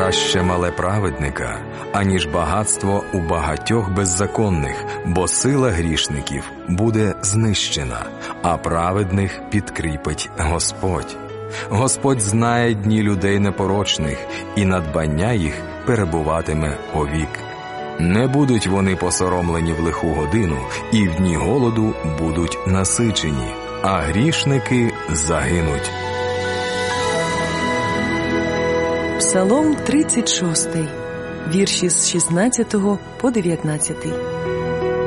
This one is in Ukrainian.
Краще мале праведника, аніж багатство у багатьох беззаконних, бо сила грішників буде знищена, а праведних підкріпить Господь. Господь знає дні людей непорочних, і надбання їх перебуватиме повік. Не будуть вони посоромлені в лиху годину, і в дні голоду будуть насичені, а грішники загинуть. Псалом 36, вірші з 16 по 19.